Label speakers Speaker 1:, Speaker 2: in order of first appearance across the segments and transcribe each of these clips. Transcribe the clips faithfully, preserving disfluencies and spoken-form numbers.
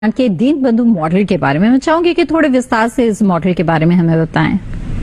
Speaker 1: के दीनबंधु मॉडल के बारे में मैं चाहूंगी कि थोड़े विस्तार से इस मॉडल के बारे में हमें बताएं।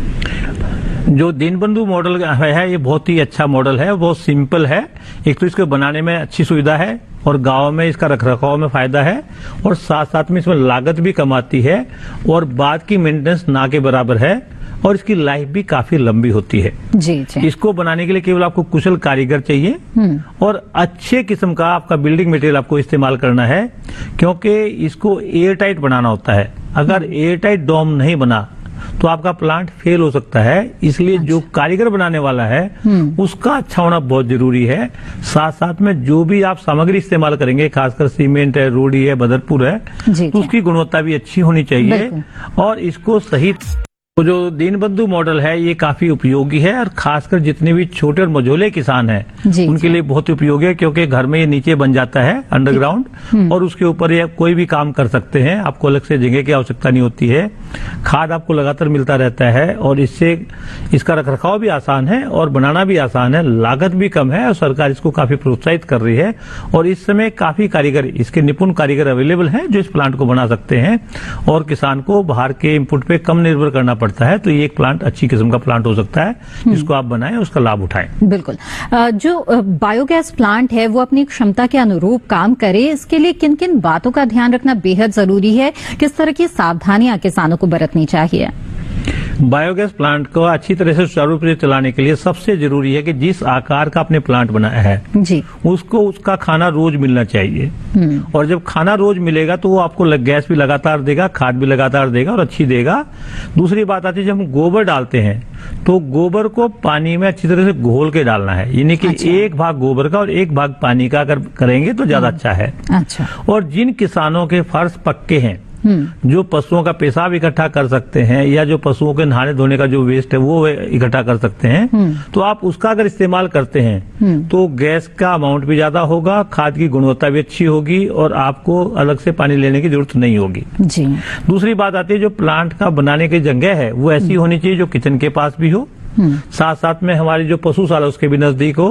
Speaker 2: जो दीनबंधु मॉडल है ये बहुत ही अच्छा मॉडल है, बहुत सिंपल है। एक तो इसको बनाने में अच्छी सुविधा है और गांव में इसका रखरखाव में फायदा है और साथ साथ में इसमें लागत भी कम आती है और बाद की मेंटेनेंस ना के बराबर है और इसकी लाइफ भी काफी लंबी होती है।
Speaker 1: जी जी।
Speaker 2: इसको बनाने के लिए केवल आपको कुशल कारीगर चाहिए और अच्छे किस्म का आपका बिल्डिंग मटेरियल आपको इस्तेमाल करना है, क्योंकि इसको एयर टाइट बनाना होता है। अगर एयर टाइट डोम नहीं बना तो आपका प्लांट फेल हो सकता है। इसलिए अच्छा। जो कारीगर बनाने वाला है उसका अच्छा होना बहुत जरूरी है। साथ साथ में जो भी आप सामग्री इस्तेमाल करेंगे, खासकर सीमेंट है, रोड़ी है, बदरपुर है, तो उसकी गुणवत्ता भी अच्छी होनी चाहिए और इसको सही। तो जो दीनबंधु मॉडल है ये काफी उपयोगी है और खासकर जितने भी छोटे और मझोले किसान हैं उनके लिए बहुत उपयोगी है, क्योंकि घर में ये नीचे बन जाता है अंडरग्राउंड और उसके ऊपर ये कोई भी काम कर सकते हैं। आपको अलग से जगह की आवश्यकता नहीं होती है। खाद आपको लगातार मिलता रहता है और इससे इसका रखरखाव भी आसान है और बनाना भी आसान है, लागत भी कम है और सरकार इसको काफी प्रोत्साहित कर रही है। और इस समय काफी कारीगर, इसके निपुण कारीगर अवेलेबल हैं जो इस प्लांट को बना सकते हैं और किसान को बाहर के इनपुट पे कम निर्भर करना पड़ता है। तो ये एक प्लांट अच्छी किस्म का प्लांट हो सकता है जिसको आप बनाएं, उसका लाभ उठाएं।
Speaker 1: बिल्कुल। जो बायोगैस प्लांट है वो अपनी क्षमता के अनुरूप काम करे, इसके लिए किन किन बातों का ध्यान रखना बेहद जरूरी है, किस तरह की सावधानियां किसानों को बरतनी चाहिए?
Speaker 2: बायोगैस प्लांट को अच्छी तरह से सुचारू रूप से चलाने के लिए सबसे जरूरी है कि जिस आकार का आपने प्लांट बनाया है जी उसको उसका खाना रोज मिलना चाहिए। और जब खाना रोज मिलेगा तो वो आपको गैस भी लगातार देगा, खाद भी लगातार देगा और अच्छी देगा। दूसरी बात आती है, जब हम गोबर डालते हैं तो गोबर को पानी में अच्छी तरह से घोल के डालना है, यानी कि अच्छा। एक भाग गोबर का और एक भाग पानी का अगर करेंगे तो ज्यादा अच्छा है। अच्छा। और जिन किसानों के फर्श पक्के हैं, जो पशुओं का पेशाब इकट्ठा कर सकते हैं या जो पशुओं के नहाने धोने का जो वेस्ट है वो इकट्ठा कर सकते हैं, तो आप उसका अगर इस्तेमाल करते हैं तो गैस का अमाउंट भी ज्यादा होगा, खाद की गुणवत्ता भी अच्छी होगी और आपको अलग से पानी लेने की जरूरत नहीं होगी जी। दूसरी बात आती है, जो प्लांट का बनाने की जगह है वो ऐसी होनी चाहिए जो किचन के पास भी हो, साथ साथ में हमारी जो पशुशाला उसके भी नजदीक हो,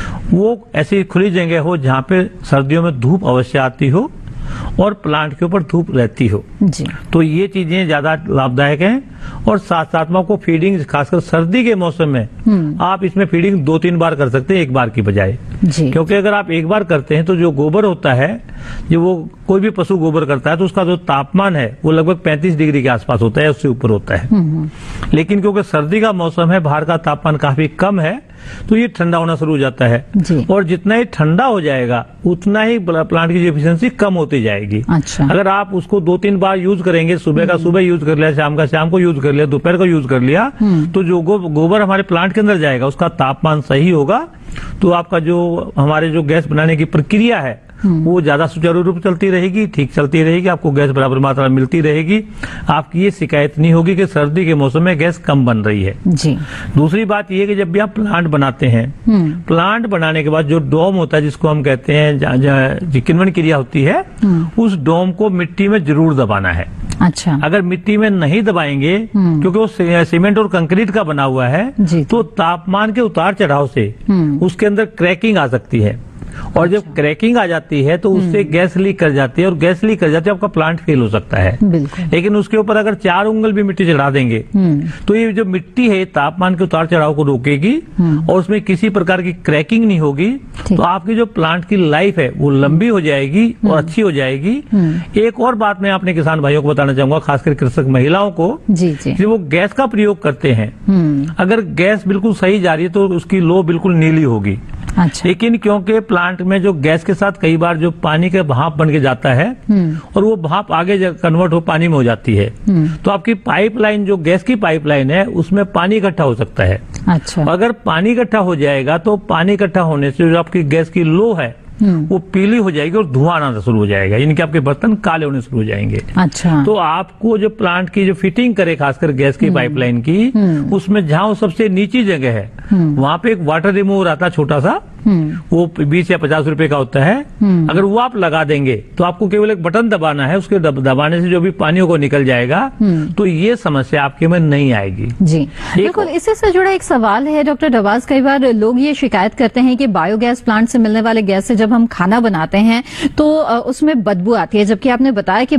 Speaker 2: वो ऐसी खुली जगह हो जहाँ पे सर्दियों में धूप अवश्य आती हो और प्लांट के ऊपर धूप रहती हो जी। तो ये चीजें ज्यादा लाभदायक हैं। और साथ साथ में आपको फीडिंग, खासकर सर्दी के मौसम में आप इसमें फीडिंग दो तीन बार कर सकते हैं एक बार की बजाय, क्योंकि अगर आप एक बार करते हैं तो जो गोबर होता है, जो वो कोई भी पशु गोबर करता है तो उसका जो तापमान है वो लगभग पैंतीस डिग्री के आसपास होता है, उससे ऊपर होता है। लेकिन क्योंकि सर्दी का मौसम है, बाहर का तापमान काफी कम है, तो ये ठंडा होना शुरू हो जाता है और जितना ही ठंडा हो जाएगा उतना ही प्लांट की एफिशिएंसी कम होती जाएगी। अच्छा। अगर आप उसको दो तीन बार यूज करेंगे, सुबह का सुबह यूज कर लिया, शाम का शाम को यूज कर लिया, दोपहर को यूज कर लिया, तो जो गो, गोबर हमारे प्लांट के अंदर जाएगा उसका तापमान सही होगा, तो आपका जो हमारे जो गैस बनाने की प्रक्रिया है वो ज्यादा सुचारू रूप चलती रहेगी, ठीक चलती रहेगी, आपको गैस बराबर मात्रा में मिलती रहेगी। आपकी ये शिकायत नहीं होगी कि सर्दी के मौसम में गैस कम बन रही है जी। दूसरी बात ये कि जब भी आप प्लांट बनाते हैं, प्लांट बनाने के बाद जो डोम होता है जिसको हम कहते हैं किण्वन क्रिया होती है, उस डोम को मिट्टी में जरूर दबाना है। अच्छा। अगर मिट्टी में नहीं दबाएंगे, क्योंकि वो सीमेंट और कंक्रीट का बना हुआ है, तो तापमान के उतार चढ़ाव से उसके अंदर क्रैकिंग आ सकती है और अच्छा। जब क्रैकिंग आ जाती है तो उससे गैस लीक कर जाती है और गैस लीक कर जाती है आपका प्लांट फेल हो सकता है। लेकिन उसके ऊपर अगर चार उंगल भी मिट्टी चढ़ा देंगे तो ये जो मिट्टी है तापमान के उतार चढ़ाव को रोकेगी और उसमें किसी प्रकार की क्रैकिंग नहीं होगी, तो आपकी जो प्लांट की लाइफ है वो लंबी हो जाएगी और अच्छी हो जाएगी। एक और बात मैं अपने किसान भाइयों को बताना चाहूंगा, खासकर कृषक महिलाओं को, जो वो गैस का प्रयोग करते हैं, अगर गैस बिल्कुल सही जा रही है तो उसकी लो बिल्कुल नीली होगी। अच्छा। लेकिन क्योंकि प्लांट में जो गैस के साथ कई बार जो पानी का भाप बन के जाता है और वो भाप आगे कन्वर्ट हो पानी में हो जाती है, तो आपकी पाइपलाइन, जो गैस की पाइपलाइन है, उसमें पानी इकट्ठा हो सकता है। अच्छा। अगर पानी इकट्ठा हो जाएगा तो पानी इकट्ठा होने से जो आपकी गैस की लो है वो पीली हो जाएगी और धुआं आना शुरू हो जाएगा, यानी कि आपके बर्तन काले होने शुरू हो जाएंगे। अच्छा। तो आपको जो प्लांट की जो फिटिंग करे, खासकर गैस की पाइपलाइन की, उसमें जहाँ सबसे नीची जगह है वहाँ पे एक वाटर रिमूवर आता है छोटा सा, वो बीस या पचास रुपए का होता है। अगर वो आप लगा देंगे तो आपको केवल एक बटन दबाना है, उसके दब, दबाने से जो भी पानी को निकल जाएगा, तो ये समस्या आपके में नहीं आएगी।
Speaker 1: जी बिल्कुल। इससे से जुड़ा एक सवाल है डॉक्टर नवाज, कई बार लोग ये शिकायत करते हैं कि बायोगैस प्लांट से मिलने वाले गैस से जब हम खाना बनाते हैं तो उसमें बदबू आती है, जबकि आपने बताया कि